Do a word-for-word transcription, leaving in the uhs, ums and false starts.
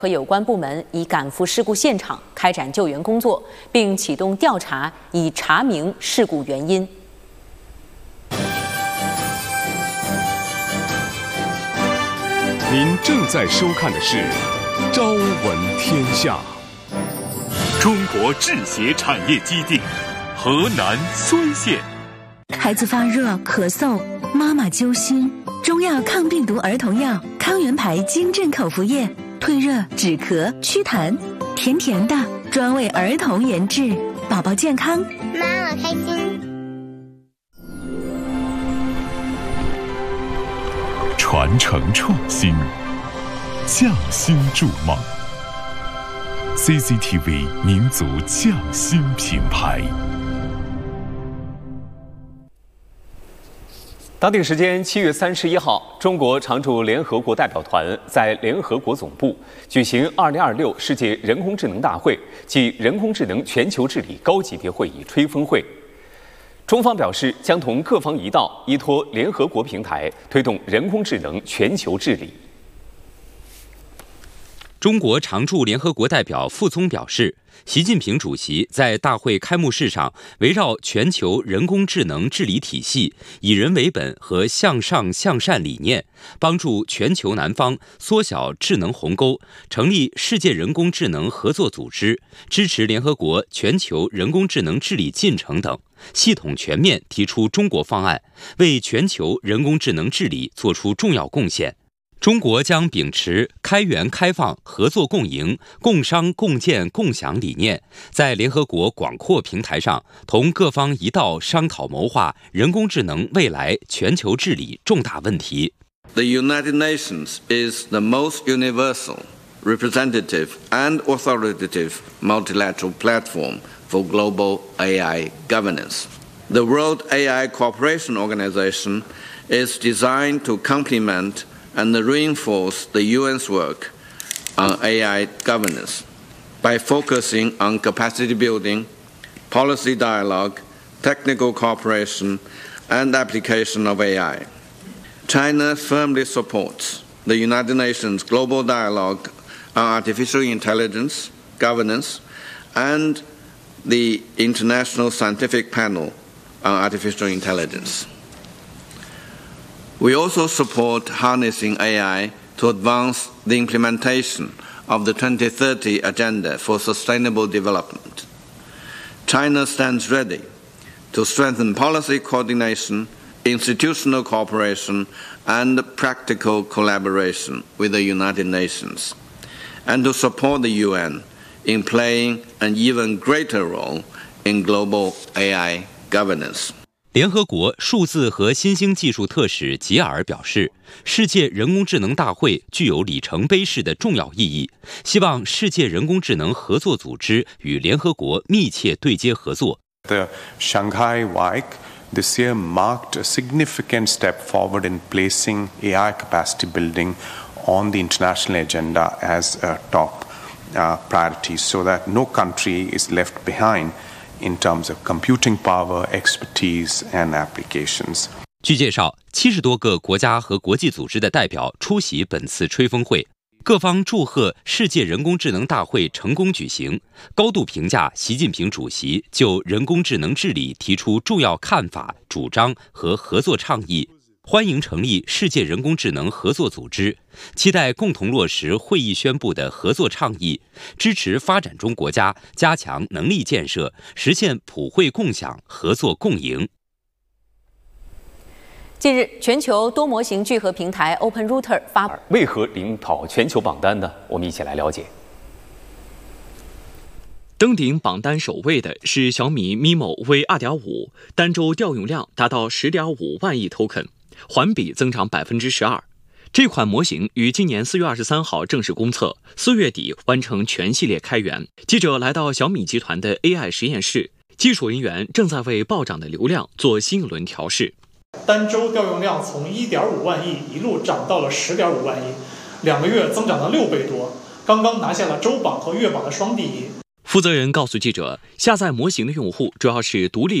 和有关部门已赶赴事故现场开展救援工作，并启动调查，以查明事故原因。 您正在收看的是《朝闻天下》。 中国制鞋产业基地，河南睢县。 孩子发热、咳嗽，妈妈揪心。中药抗病毒儿童药康源牌金镇口服液，退热、止咳、祛痰，甜甜的，专为儿童研制，宝宝健康， 妈妈开心。 传承创新，匠心筑梦。C C T V 民族匠心品牌。 当地时间七月三十一号，中国常驻联合国代表团在联合国总部举行二零二六世界人工智能大会暨人工智能全球治理高级别会议吹风会。中方表示，将同各方一道，依托联合国平台，推动人工智能全球治理。 中国常驻联合国代表傅聪表示，习近平主席在大会开幕式上围绕全球人工智能治理体系、以人为本和向上向善理念，帮助全球南方缩小智能鸿沟，成立世界人工智能合作组织，支持联合国全球人工智能治理进程等，系统全面提出中国方案，为全球人工智能治理作出重要贡献。中国将秉持开源开放、合作共赢、共商共建共享理念，在联合国广阔平台上，同各方一道商讨谋划人工智能未来全球治理重大问题。 The United Nations is the most universal, representative and authoritative multilateral platform for global A I governance. The World A I Cooperation Organization is designed to complement and reinforce the U N's work on A I governance by focusing on capacity building, policy dialogue, technical cooperation, and application of A I. China firmly supports the United Nations Global Dialogue on Artificial Intelligence, Governance, and the International Scientific Panel on Artificial Intelligence. We also support harnessing A I to advance the implementation of the twenty thirty Agenda for Sustainable Development. China stands ready to strengthen policy coordination, institutional cooperation, and practical collaboration with the United Nations, and to support the U N in playing an even greater role in global A I governance. 联合国数字和新兴技术特使吉尔表示，世界人工智能大会具有里程碑式的重要意义，希望世界人工智能合作组织与联合国密切对接合作。 The Shanghai W I C this year marked a significant step forward in placing A I capacity building on the international agenda as a top uh, priority, so that no country is left behind.In terms of computing power, expertise, and applications. 据介绍，七十多个国家和国际组织的代表出席本次吹风会，各方祝贺世界人工智能大会成功举行，高度评价习近平主席就人工智能治理提出重要看法、主张和合作倡议，欢迎成立世界人工智能合作组织，期待共同落实会议宣布的合作倡议，支持发展中国家加强能力建设，实现普惠共享、合作共赢。 近日，全球多模型聚合平台 OpenRouter 发布， 为何领跑全球榜单呢？我们一起来了解。 登顶榜单首位的是小米 M I M O V 二点五， 单周调用量达到 十点五万亿 token， 环比增长 百分之十二。这款模型于今年四月二十三号正式公测，四月底完成全系列开源。记者来到小米集团的 A I 实验室，技术人员正在为暴涨的流量做新一轮调试。 单周调用量从 一点五万亿一路涨到了 十点五万亿，两个月增长了六倍多，刚刚拿下了周榜和月榜的双第一。 负责人告诉记者，下载模型的用户主要是独立